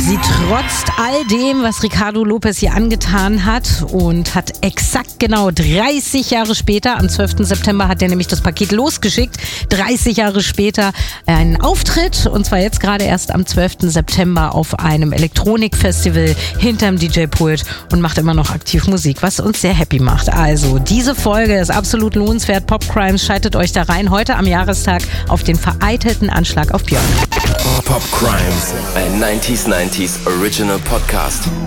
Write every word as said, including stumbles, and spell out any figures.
Sie trotzt all dem, was Ricardo Lopez hier angetan hat und hat exakt genau dreißig Jahre später, am zwölften September hat er nämlich das Paket losgeschickt, dreißig Jahre später einen Auftritt und zwar jetzt gerade erst am zwölften September auf einem Elektronikfestival hinterm D J-Pult und macht immer noch aktiv Musik, was uns sehr happy macht. Also diese Folge ist absolut lohnenswert. Pop Crimes, schaltet euch da rein. Heute am Jahrestag auf den vereitelten Anschlag auf Björn. Pop Crimes, ein nineties nineties Original Podcast.